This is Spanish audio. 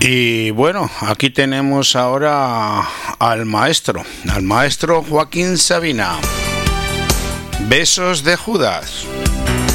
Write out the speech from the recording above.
Y bueno, aquí tenemos ahora al maestro Joaquín Sabina. Besos de Judas.